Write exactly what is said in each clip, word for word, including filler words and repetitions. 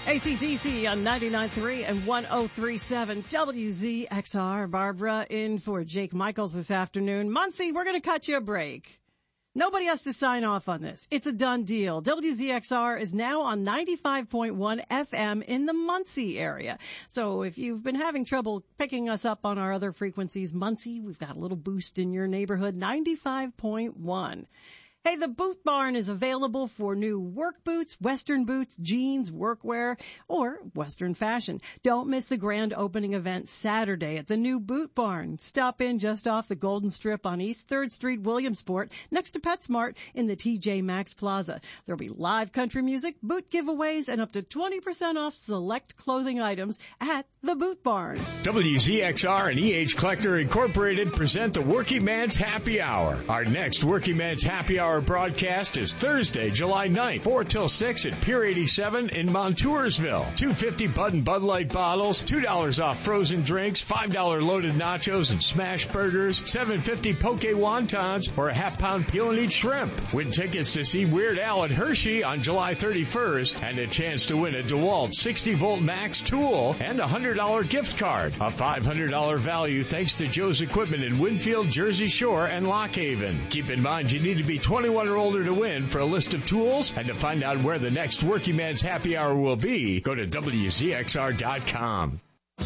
A C D C on ninety-nine point three and one oh three point seven W Z X R. Barbara in for Jake Michaels this afternoon. Muncie, we're going to cut you a break. Nobody has to sign off on this. It's a done deal. W Z X R is now on ninety-five point one F M in the Muncie area. So if you've been having trouble picking us up on our other frequencies, Muncie, we've got a little boost in your neighborhood, ninety-five point one. Hey, the Boot Barn is available for new work boots, Western boots, jeans, workwear, or Western fashion. Don't miss the grand opening event Saturday at the new Boot Barn. Stop in just off the Golden Strip on East third Street, Williamsport, next to PetSmart in the T J Maxx Plaza. There'll be live country music, boot giveaways, and up to twenty percent off select clothing items at the Boot Barn. W Z X R and E H Collector Incorporated present the Working Man's Happy Hour. Our next Working Man's Happy Hour broadcast is Thursday, July ninth, four till six at Pier eighty-seven in Montoursville. two fifty Bud and Bud Light bottles, two dollars off frozen drinks, five dollars loaded nachos and smash burgers, seven fifty poke wontons, or a half pound peel and eat shrimp. Win tickets to see Weird Al at Hershey on July thirty-first and a chance to win a DeWalt sixty volt max tool and a one hundred dollars gift card. A five hundred dollars value thanks to Joe's Equipment in Winfield, Jersey Shore, and Lock Haven. Keep in mind you need to be twenty-one or older to win. For a list of tools and to find out where the next Working Man's Happy Hour will be, go to W Z X R dot com.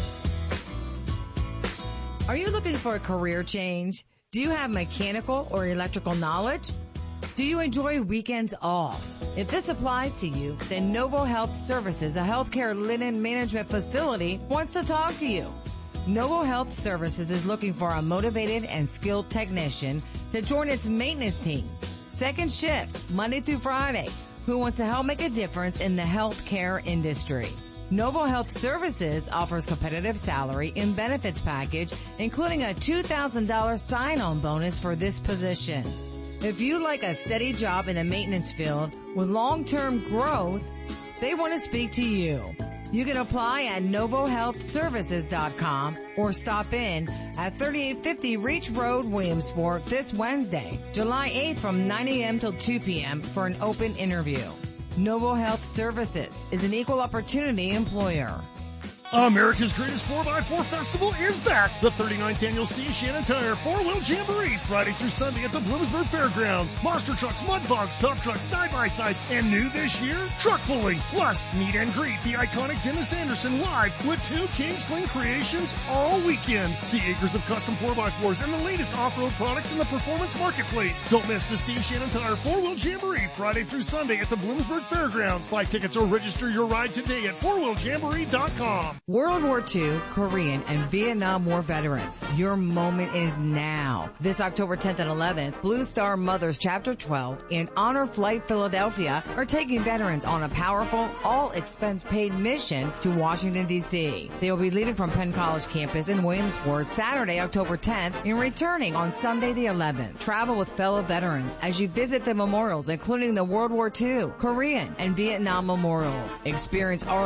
Are you looking for a career change? Do you have mechanical or electrical knowledge? Do you enjoy weekends off? If this applies to you, then Novo Health Services, a healthcare linen management facility, wants to talk to you. Novo Health Services is looking for a motivated and skilled technician to join its maintenance team. Second shift, Monday through Friday, who wants to help make a difference in the healthcare industry. Novo Health Services offers competitive salary and benefits package, including a two thousand dollars sign-on bonus for this position. If you like a steady job in the maintenance field with long-term growth, they want to speak to you. You can apply at novo health services dot com or stop in at thirty-eight fifty Reach Road, Williamsport this Wednesday, July eighth from nine a.m. till two p.m. for an open interview. Novo Health Services is an equal opportunity employer. America's Greatest four by four Festival is back. The thirty-ninth Annual Steve Shannon Tire four-wheel Jamboree, Friday through Sunday at the Bloomsburg Fairgrounds. Monster trucks, mud bogs, tough trucks, side-by-sides, and new this year, truck pulling. Plus, meet and greet the iconic Dennis Anderson live with two King Sling creations all weekend. See acres of custom four by fours and the latest off-road products in the performance marketplace. Don't miss the Steve Shannon Tire four-wheel Jamboree, Friday through Sunday at the Bloomsburg Fairgrounds. Buy tickets or register your ride today at four wheel jamboree dot com. World War Two, Korean, and Vietnam War veterans, your moment is now. This October tenth and eleventh, Blue Star Mothers Chapter twelve and Honor Flight Philadelphia are taking veterans on a powerful, all-expense-paid mission to Washington, D C They will be leaving from Penn College campus in Williamsport Saturday, October tenth, and returning on Sunday the eleventh. Travel with fellow veterans as you visit the memorials, including the World War Two, Korean, and Vietnam memorials. Experience our